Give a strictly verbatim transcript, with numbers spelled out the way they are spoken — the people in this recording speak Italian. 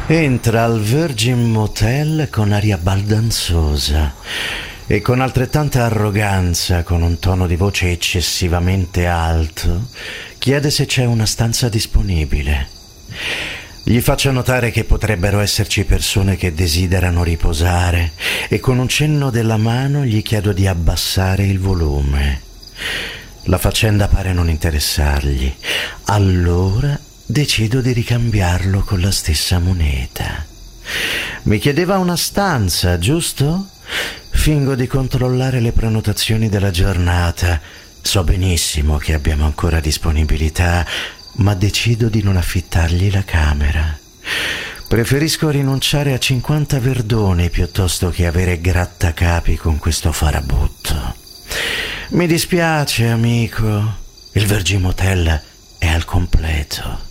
Entra al Virgin Motel con aria baldanzosa e con altrettanta arroganza, con un tono di voce eccessivamente alto, chiede se c'è una stanza disponibile. Gli faccio notare che potrebbero esserci persone che desiderano riposare e con un cenno della mano gli chiedo di abbassare il volume. La faccenda pare non interessargli. Allora decido di ricambiarlo con la stessa moneta. Mi chiedeva una stanza, giusto? Fingo di controllare le prenotazioni della giornata. So benissimo che abbiamo ancora disponibilità, ma decido di non affittargli la camera. Preferisco rinunciare a cinquanta verdoni piuttosto che avere grattacapi con questo farabutto. Mi dispiace, amico. Il Virgin Motel è al completo.